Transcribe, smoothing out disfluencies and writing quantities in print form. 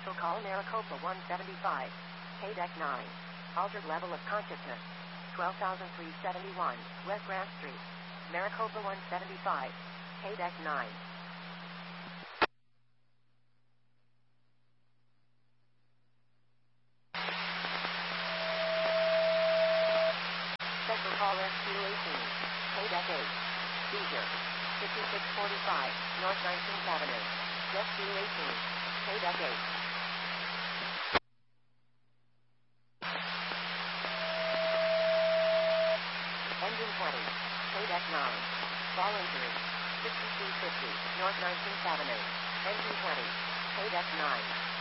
Special call Maricopa 175. K-Deck 9. Altered level of consciousness. 12,371 West Grant Street. Maricopa 175. K-Deck 9. Special call SQ18. K-Deck 8. Seizure. 5645 North 19th Avenue. SQ18. K-Deck 8. Engine 20. K-Deck 9. Fall injury. 6250 North 19th Avenue. Engine 20. K-Deck 9.